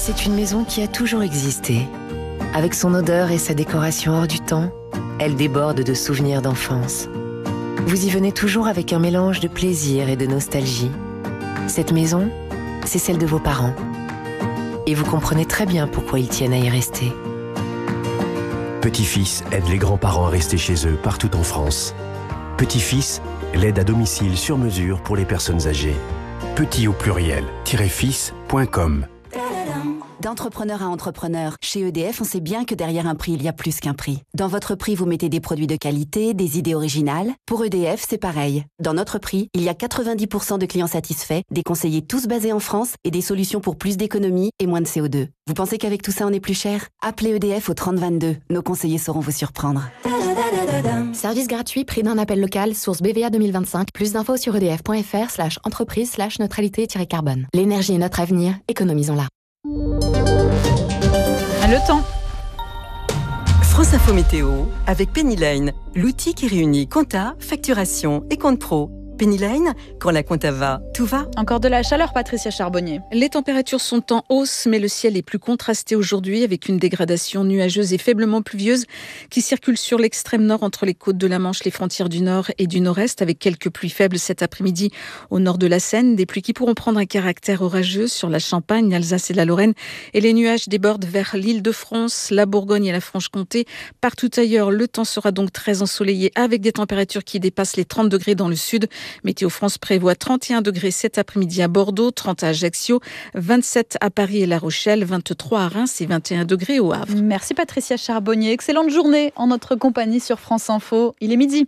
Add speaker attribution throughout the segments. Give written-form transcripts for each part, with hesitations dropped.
Speaker 1: C'est une maison qui a toujours existé. Avec son odeur et sa décoration hors du temps, elle déborde de souvenirs d'enfance. Vous y venez toujours avec un mélange de plaisir et de nostalgie. Cette maison, c'est celle de vos parents. Et vous comprenez très bien pourquoi ils tiennent à y rester.
Speaker 2: Petit-fils aide les grands-parents à rester chez eux partout en France. Petit-fils, l'aide à domicile sur mesure pour les personnes âgées. Petit au pluriel, -fils.com.
Speaker 3: D'entrepreneur à entrepreneur, chez EDF, on sait bien que derrière un prix, il y a plus qu'un prix. Dans votre prix, vous mettez des produits de qualité, des idées originales. Pour EDF, c'est pareil. Dans notre prix, il y a 90% de clients satisfaits, des conseillers tous basés en France et des solutions pour plus d'économie et moins de CO2. Vous pensez qu'avec tout ça, on est plus cher ? Appelez EDF au 3022. Nos conseillers sauront vous surprendre.
Speaker 4: Service gratuit, prix d'un appel local, source BVA 2025. Plus d'infos sur edf.fr/entreprise/neutralité-carbone. L'énergie est notre avenir, économisons-la.
Speaker 5: Le temps.
Speaker 6: France Info Météo avec Pennyline, l'outil qui réunit compta, facturation et compte pro. Pennyline, quand la compta va, tout va.
Speaker 5: Encore de la chaleur, Patricia Charbonnier. Les températures sont en hausse, mais le ciel est plus contrasté aujourd'hui avec une dégradation nuageuse et faiblement pluvieuse qui circule sur l'extrême nord entre les côtes de la Manche, les frontières du nord et du nord-est, avec quelques pluies faibles cet après-midi au nord de la Seine. Des pluies qui pourront prendre un caractère orageux sur la Champagne, l'Alsace et la Lorraine. Et les nuages débordent vers l'Île-de-France, la Bourgogne et la Franche-Comté. Partout ailleurs, le temps sera donc très ensoleillé avec des températures qui dépassent les 30 degrés dans le sud. Météo France prévoit 31 degrés cet après-midi à Bordeaux, 30 à Ajaccio, 27 à Paris et La Rochelle, 23 à Reims et 21 degrés au Havre.
Speaker 7: Merci Patricia Charbonnier. Excellente journée en notre compagnie sur France Info. Il est midi.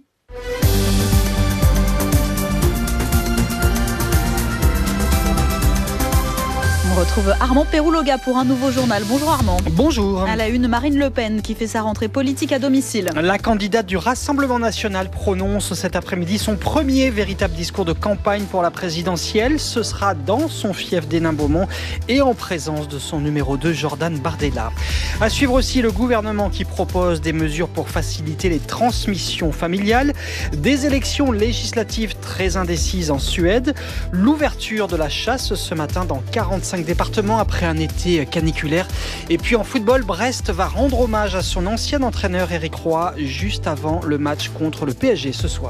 Speaker 7: On retrouve Armand Pérouloga pour un nouveau journal. Bonjour Armand.
Speaker 8: Bonjour.
Speaker 7: À la une, Marine Le Pen qui fait sa rentrée politique à domicile.
Speaker 8: La candidate du Rassemblement national prononce cet après-midi son premier véritable discours de campagne pour la présidentielle. Ce sera dans son fief d'Hénin-Beaumont et en présence de son numéro 2, Jordan Bardella. À suivre aussi le gouvernement qui propose des mesures pour faciliter les transmissions familiales, des élections législatives très indécises en Suède, l'ouverture de la chasse ce matin dans 45 départements après un été caniculaire. Et puis en football, Brest va rendre hommage à son ancien entraîneur Éric Roy juste avant le match contre le PSG ce soir.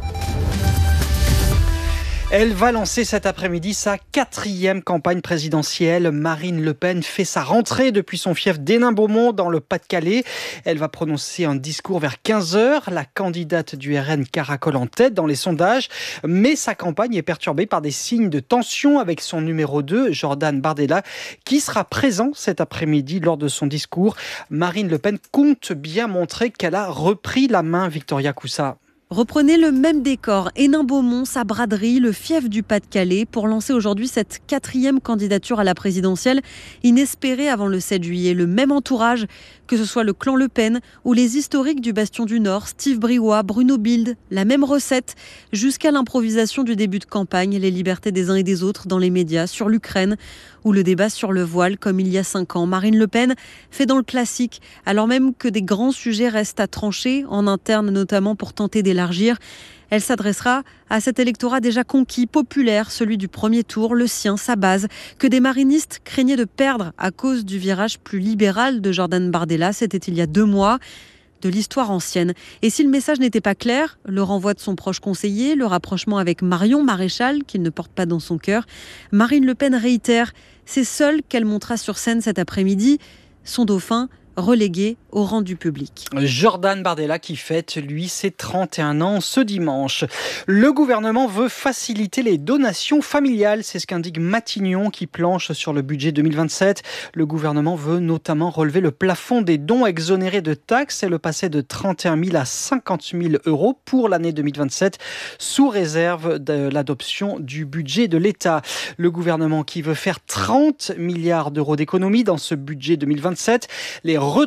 Speaker 8: Elle va lancer cet après-midi sa 4e campagne présidentielle. Marine Le Pen fait sa rentrée depuis son fief d'Hénin-Beaumont dans le Pas-de-Calais. Elle va prononcer un discours vers 15h. La candidate du RN caracole en tête dans les sondages. Mais sa campagne est perturbée par des signes de tension avec son numéro 2, Jordan Bardella, qui sera présent cet après-midi lors de son discours. Marine Le Pen compte bien montrer qu'elle a repris la main, Victoria Coussa.
Speaker 9: Reprenez le même décor, Hénin-Beaumont, sa braderie, le fief du Pas-de-Calais, pour lancer aujourd'hui cette 4e candidature à la présidentielle, inespérée avant le 7 juillet. Le même entourage, que ce soit le clan Le Pen ou les historiques du Bastion du Nord, Steve Briouat, Bruno Bilde, la même recette, jusqu'à l'improvisation du début de campagne, les libertés des uns et des autres dans les médias, sur l'Ukraine ou le débat sur le voile, comme il y a 5 ans. Marine Le Pen fait dans le classique, alors même que des grands sujets restent à trancher, en interne notamment pour tenter d'élargir. Elle s'adressera à cet électorat déjà conquis, populaire, celui du premier tour, le sien, sa base, que des marinistes craignaient de perdre à cause du virage plus libéral de Jordan Bardella. C'était il y a 2 mois. De l'histoire ancienne. Et si le message n'était pas clair, le renvoi de son proche conseiller, le rapprochement avec Marion Maréchal, qu'il ne porte pas dans son cœur, Marine Le Pen réitère, c'est seule qu'elle montera sur scène cet après-midi, son dauphin relégué au rang du public.
Speaker 8: Jordan Bardella qui fête, lui, ses 31 ans ce dimanche. Le gouvernement veut faciliter les donations familiales, c'est ce qu'indique Matignon qui planche sur le budget 2027. Le gouvernement veut notamment relever le plafond des dons exonérés de taxes et le passer de 31 000 à 50 000 euros pour l'année 2027, sous réserve de l'adoption du budget de l'État. Le gouvernement qui veut faire 30 milliards d'euros d'économies dans ce budget 2027. Les retraités de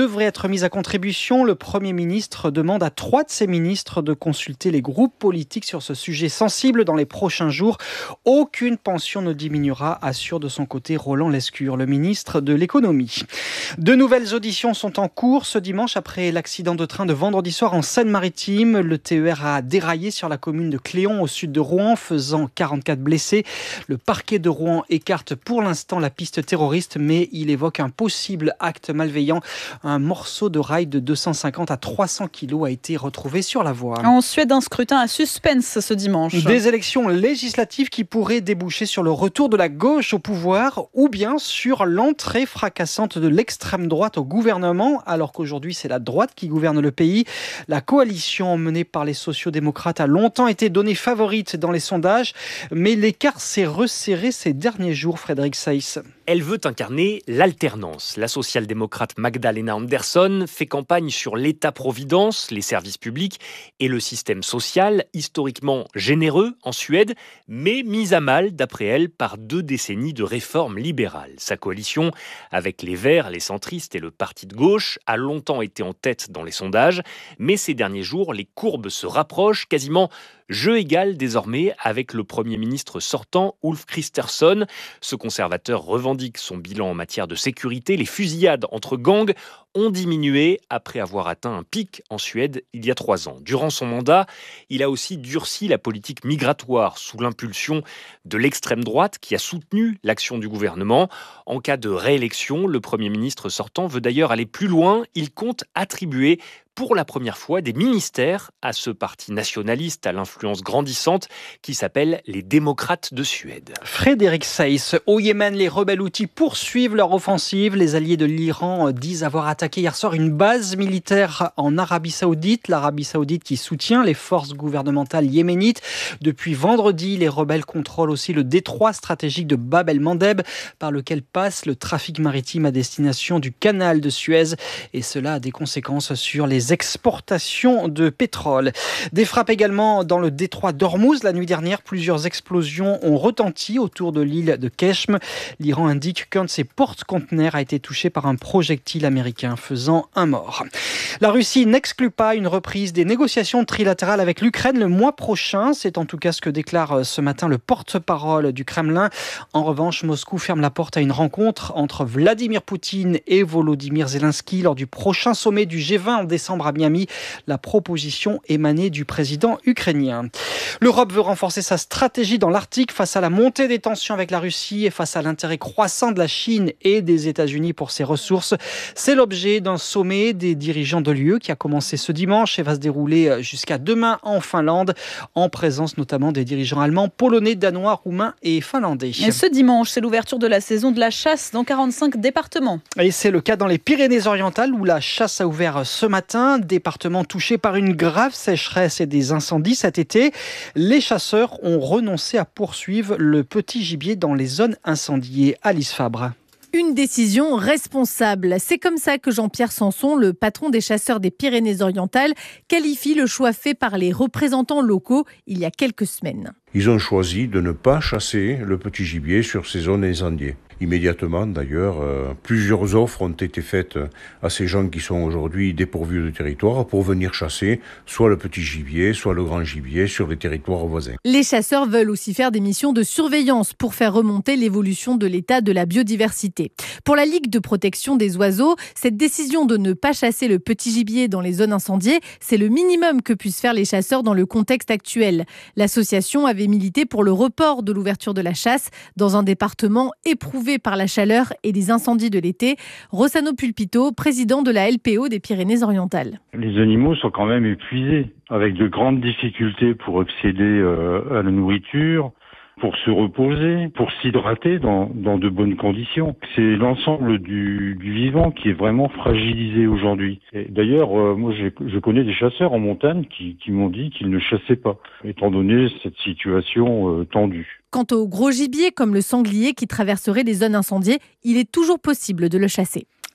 Speaker 8: devraient être mises à contribution. Le Premier ministre demande à 3 de ses ministres de consulter les groupes politiques sur ce sujet sensible dans les prochains jours. Aucune pension ne diminuera, assure de son côté Roland Lescure, le ministre de l'économie. De nouvelles auditions sont en cours ce dimanche après l'accident de train de vendredi soir en Seine-Maritime. Le TER a déraillé sur la commune de Cléon au sud de Rouen, faisant 44 blessés. Le parquet de Rouen écarte pour l'instant la piste terroriste, mais il évoque un possible acte malveillant. Un morceau de rail de 250 à 300 kilos a été retrouvé sur la voie.
Speaker 7: En Suède, un scrutin à suspense ce dimanche.
Speaker 8: Des élections législatives qui pourraient déboucher sur le retour de la gauche au pouvoir ou bien sur l'entrée fracassante de l'extrême droite au gouvernement, alors qu'aujourd'hui c'est la droite qui gouverne le pays. La coalition menée par les sociaux-démocrates a longtemps été donnée favorite dans les sondages, mais l'écart s'est resserré ces derniers jours, Frédéric Seyss.
Speaker 10: Elle veut incarner l'alternance. La social-démocrate Magdalena Andersson fait campagne sur l'État-providence, les services publics et le système social, historiquement généreux en Suède, mais mis à mal, d'après elle, par 2 décennies de réformes libérales. Sa coalition, avec les Verts, les centristes et le Parti de gauche, a longtemps été en tête dans les sondages, mais ces derniers jours, les courbes se rapprochent, quasiment jeu égal désormais avec le Premier ministre sortant, Ulf Kristersson. Ce conservateur revendique son bilan en matière de sécurité. Les fusillades entre gangs ont diminué après avoir atteint un pic en Suède il y a 3 ans. Durant son mandat, il a aussi durci la politique migratoire sous l'impulsion de l'extrême droite qui a soutenu l'action du gouvernement. En cas de réélection, le Premier ministre sortant veut d'ailleurs aller plus loin. Il compte attribuer pour la première fois des ministères à ce parti nationaliste à l'influence grandissante qui s'appelle les démocrates de Suède.
Speaker 8: Frédéric Seyss. Au Yémen, les rebelles houthis poursuivent leur offensive. Les alliés de l'Iran disent avoir attaqué hier soir une base militaire en Arabie Saoudite. L'Arabie Saoudite qui soutient les forces gouvernementales yéménites. Depuis vendredi, les rebelles contrôlent aussi le détroit stratégique de Bab el-Mandeb par lequel passe le trafic maritime à destination du canal de Suez. Et cela a des conséquences sur les exportations de pétrole. Des frappes également dans le détroit d'Ormuz. La nuit dernière, plusieurs explosions ont retenti autour de l'île de Keshm. L'Iran indique qu'un de ses porte-conteneurs a été touché par un projectile américain, faisant un mort. La Russie n'exclut pas une reprise des négociations trilatérales avec l'Ukraine le mois prochain. C'est en tout cas ce que déclare ce matin le porte-parole du Kremlin. En revanche, Moscou ferme la porte à une rencontre entre Vladimir Poutine et Volodymyr Zelensky lors du prochain sommet du G20 en décembre à Miami. La proposition émanée du président ukrainien. L'Europe veut renforcer sa stratégie dans l'Arctique face à la montée des tensions avec la Russie et face à l'intérêt croissant de la Chine et des États-Unis pour ses ressources. C'est l'objet d'un sommet des dirigeants de l'UE qui a commencé ce dimanche et va se dérouler jusqu'à demain en Finlande, en présence notamment des dirigeants allemands, polonais, danois, roumains et finlandais.
Speaker 7: Et ce dimanche, c'est l'ouverture de la saison de la chasse dans 45 départements.
Speaker 8: Et c'est le cas dans les Pyrénées-Orientales où la chasse a ouvert ce matin, département touché par une grave sécheresse et des incendies cet été. Les chasseurs ont renoncé à poursuivre le petit gibier dans les zones incendiées. Alice Fabre.
Speaker 11: Une décision responsable. C'est comme ça que Jean-Pierre Sanson, le patron des chasseurs des Pyrénées-Orientales, qualifie le choix fait par les représentants locaux il y a quelques semaines.
Speaker 12: Ils ont choisi de ne pas chasser le petit gibier sur ces zones incendiées. Immédiatement, d'ailleurs, plusieurs offres ont été faites à ces gens qui sont aujourd'hui dépourvus de territoire pour venir chasser soit le petit gibier, soit le grand gibier sur les territoires voisins.
Speaker 11: Les chasseurs veulent aussi faire des missions de surveillance pour faire remonter l'évolution de l'état de la biodiversité. Pour la Ligue de protection des oiseaux, cette décision de ne pas chasser le petit gibier dans les zones incendiées, c'est le minimum que puissent faire les chasseurs dans le contexte actuel. L'association avait milité pour le report de l'ouverture de la chasse dans un département éprouvé par la chaleur et les incendies de l'été. Rossano Pulpito, président de la LPO des Pyrénées-Orientales.
Speaker 13: Les animaux sont quand même épuisés, avec de grandes difficultés pour accéder à la nourriture, pour se reposer, pour s'hydrater dans de bonnes conditions. C'est l'ensemble du vivant qui est vraiment fragilisé aujourd'hui. Et d'ailleurs, moi je connais des chasseurs en montagne qui m'ont dit qu'ils ne chassaient pas, étant donné cette situation tendue.
Speaker 11: Quant au gros gibier, comme le sanglier qui traverserait les zones incendiées, il est toujours possible de le chasser.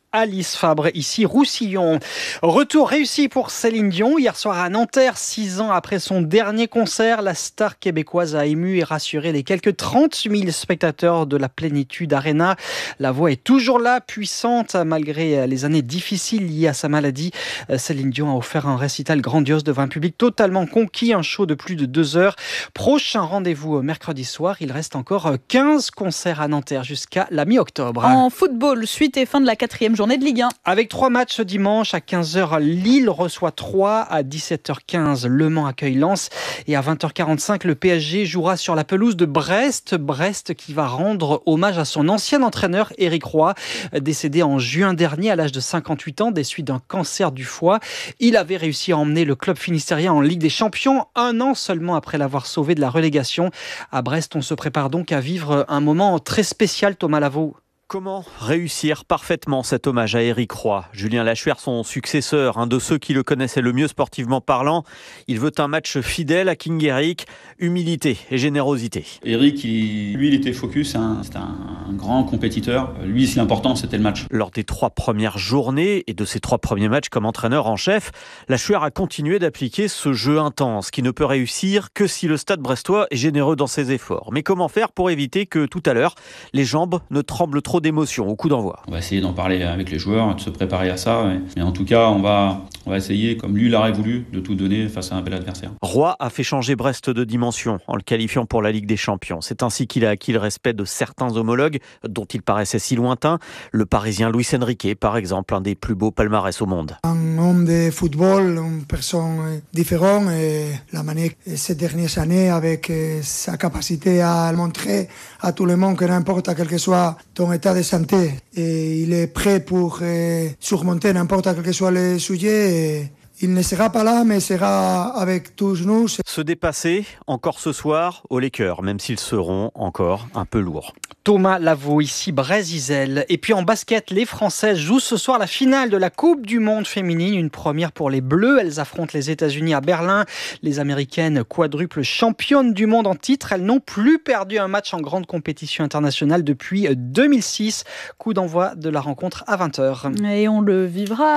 Speaker 8: Alice Fabre, ici Roussillon. Retour réussi pour Céline Dion. Hier soir à Nanterre, 6 ans après son dernier concert, la star québécoise a ému et rassuré les quelques 30 000 spectateurs de la Plénitude Arena. La voix est toujours là, puissante, malgré les années difficiles liées à sa maladie. Céline Dion a offert un récital grandiose devant un public totalement conquis, un show de plus de 2 heures. Prochain rendez-vous mercredi soir. Il reste encore 15 concerts à Nanterre jusqu'à la mi-octobre.
Speaker 7: En football, suite et fin de la 4e journée de Ligue 1.
Speaker 8: Avec 3 matchs dimanche, à 15h, Lille reçoit Troyes, à 17h15, Le Mans accueille Lens et à 20h45, le PSG jouera sur la pelouse de Brest. Brest qui va rendre hommage à son ancien entraîneur Éric Roy, décédé en juin dernier à l'âge de 58 ans des suites d'un cancer du foie. Il avait réussi à emmener le club finistérien en Ligue des Champions, 1 an seulement après l'avoir sauvé de la relégation. À Brest, on se prépare donc à vivre un moment très spécial, Thomas Lavaux.
Speaker 14: Comment réussir parfaitement cet hommage à Éric Roy ? Julien Lachuer, son successeur, un de ceux qui le connaissaient le mieux sportivement parlant, il veut un match fidèle à King Eric, humilité et générosité.
Speaker 15: Éric, il était focus, c'était un grand compétiteur. Lui, si l'important, c'était le match.
Speaker 14: Lors des 3 premières journées et de ses 3 premiers matchs comme entraîneur en chef, Lachuer a continué d'appliquer ce jeu intense qui ne peut réussir que si le stade brestois est généreux dans ses efforts. Mais comment faire pour éviter que tout à l'heure, les jambes ne tremblent trop d'émotion au coup d'envoi?
Speaker 15: On va essayer d'en parler avec les joueurs, de se préparer à ça. Mais en tout cas, on va essayer, comme lui l'aurait voulu, de tout donner face à un bel adversaire.
Speaker 14: Roy a fait changer Brest de dimension en le qualifiant pour la Ligue des Champions. C'est ainsi qu'il a acquis le respect de certains homologues dont il paraissait si lointain. Le Parisien Luis Enrique, par exemple, un des plus beaux palmarès au monde.
Speaker 16: Un homme de football, une personne différente. Et la manière ces dernières années, avec sa capacité à montrer à tout le monde que n'importe quel que soit ton état de santé, et il est prêt pour surmonter n'importe quel que soit le sujet. Il ne sera pas là, mais sera avec tous nous.
Speaker 14: Se dépasser encore ce soir au Lakers, même s'ils seront encore un peu lourds.
Speaker 8: Thomas Lavaux, ici Brésil. Et puis en basket, les Françaises jouent ce soir la finale de la Coupe du Monde féminine. Une première pour les Bleus. Elles affrontent les États-Unis à Berlin. Les Américaines, quadruples championnes du monde en titre. Elles n'ont plus perdu un match en grande compétition internationale depuis 2006. Coup d'envoi de la rencontre à 20h.
Speaker 7: Et on la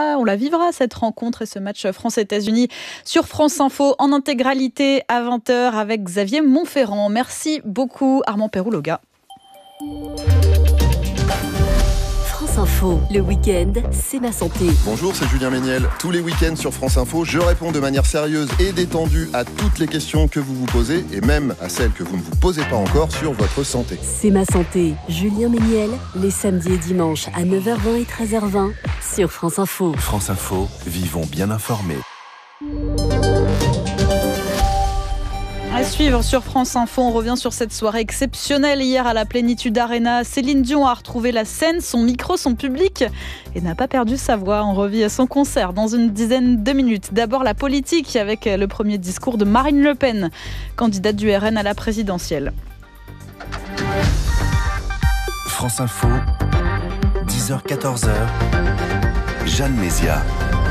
Speaker 7: vivra cette rencontre et ce match France-États-Unis sur France Info en intégralité à 20h avec Xavier Montferrand. Merci beaucoup Armand Perroux-Loga.
Speaker 17: France Info, le week-end, c'est ma santé.
Speaker 18: Bonjour, c'est Julien Méniel. Tous les week-ends sur France Info, je réponds de manière sérieuse et détendue à toutes les questions que vous vous posez et même à celles que vous ne vous posez pas encore sur votre santé.
Speaker 17: C'est ma santé, Julien Méniel, les samedis et dimanches à 9h20 et 13h20 sur France Info.
Speaker 2: France Info, vivons bien informés.
Speaker 7: À suivre sur France Info, on revient sur cette soirée exceptionnelle hier à la Plénitude Arena. Céline Dion a retrouvé la scène, son micro, son public et n'a pas perdu sa voix. On revit son concert dans une dizaine de minutes. D'abord la politique avec le premier discours de Marine Le Pen, candidate du RN à la présidentielle.
Speaker 2: France Info, 10h-14h, Jeanne Mézia.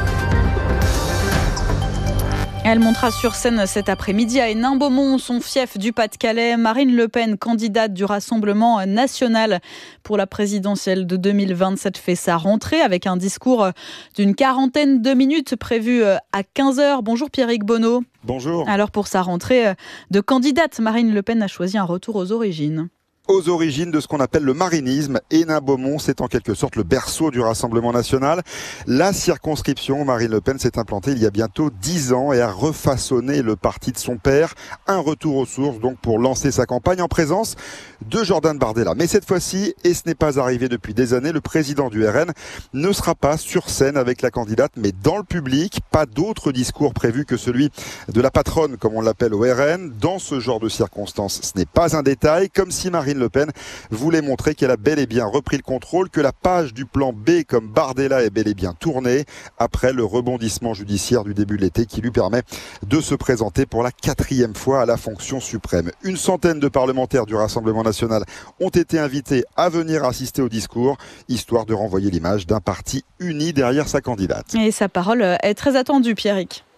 Speaker 7: Elle montera sur scène cet après-midi à Hénin-Beaumont, son fief du Pas-de-Calais. Marine Le Pen, candidate du Rassemblement national pour la présidentielle de 2027, fait sa rentrée avec un discours d'une 40aine de minutes prévu à 15h. Bonjour Pierrick Bonneau.
Speaker 19: Bonjour.
Speaker 7: Alors pour sa rentrée de candidate, Marine Le Pen a choisi un retour aux origines.
Speaker 19: Aux origines de ce qu'on appelle le marinisme, Hénin-Beaumont, c'est en quelque sorte le berceau du Rassemblement national. La circonscription, Marine Le Pen s'est implantée il y a bientôt 10 ans et a refaçonné le parti de son père. Un retour aux sources donc pour lancer sa campagne en présence de Jordan Bardella. Mais cette fois-ci, et ce n'est pas arrivé depuis des années, le président du RN ne sera pas sur scène avec la candidate, mais dans le public. Pas d'autre discours prévu que celui de la patronne, comme on l'appelle au RN. Dans ce genre de circonstances, ce n'est pas un détail, comme si Marine Le Pen voulait montrer qu'elle a bel et bien repris le contrôle, que la page du plan B comme Bardella est bel et bien tournée après le rebondissement judiciaire du début de l'été qui lui permet de se présenter pour la 4e fois à la fonction suprême. Une centaine de parlementaires du Rassemblement national ont été invités à venir assister au discours, histoire de renvoyer l'image d'un parti uni derrière sa candidate.
Speaker 7: Et sa parole est très attendue, Pierrick.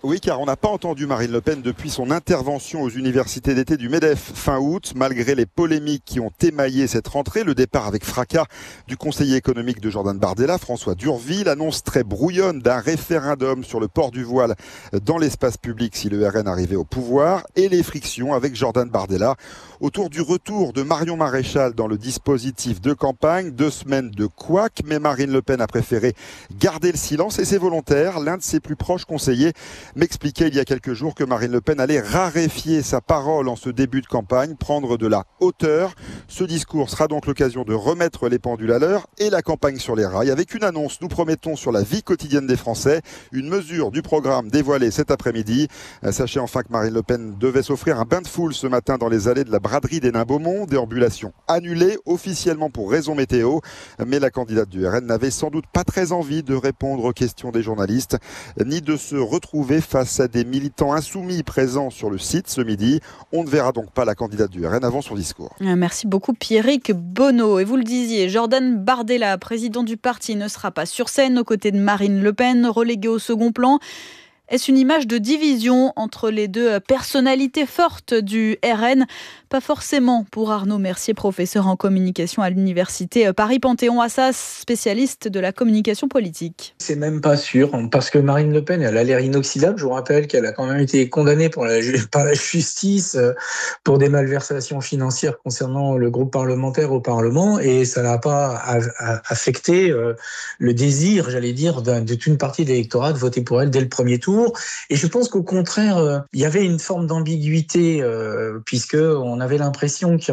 Speaker 19: Oui, car on n'a pas entendu Marine Le Pen depuis son intervention aux universités d'été du MEDEF fin août, malgré les polémiques qui ont émaillé cette rentrée. Le départ avec fracas du conseiller économique de Jordan Bardella, François Durville, l'annonce très brouillonne d'un référendum sur le port du voile dans l'espace public si le RN arrivait au pouvoir, et les frictions avec Jordan Bardella autour du retour de Marion Maréchal dans le dispositif de campagne. 2 semaines de couac, mais Marine Le Pen a préféré garder le silence et c'est volontaire. L'un de ses plus proches conseillers m'expliquait il y a quelques jours que Marine Le Pen allait raréfier sa parole en ce début de campagne, prendre de la hauteur. Ce discours sera donc l'occasion de remettre les pendules à l'heure et la campagne sur les rails avec une annonce, nous promettons, sur la vie quotidienne des Français, une mesure du programme dévoilée cet après-midi. Sachez enfin que Marine Le Pen devait s'offrir un bain de foule ce matin dans les allées de la braderie d'Hénin-Beaumont, déambulation annulée officiellement pour raison météo, mais la candidate du RN n'avait sans doute pas très envie de répondre aux questions des journalistes, ni de se retrouver face à des militants insoumis présents sur le site ce midi. On ne verra donc pas la candidate du RN avant son discours.
Speaker 7: Merci beaucoup Pierrick Bonneau. Et vous le disiez, Jordan Bardella, président du parti, ne sera pas sur scène aux côtés de Marine Le Pen, reléguée au second plan. Est-ce une image de division entre les deux personnalités fortes du RN ? Pas forcément pour Arnaud Mercier, professeur en communication à l'université Paris-Panthéon-Assas, spécialiste de la communication politique.
Speaker 20: C'est même pas sûr, parce que Marine Le Pen, elle a l'air inoxydable. Je vous rappelle qu'elle a quand même été condamnée par la justice pour des malversations financières concernant le groupe parlementaire au Parlement, et ça n'a pas affecté le désir, j'allais dire, d'une partie de l'électorat de voter pour elle dès le premier tour. Et je pense qu'au contraire, il y avait une forme d'ambiguïté, puisque on avait l'impression qu'il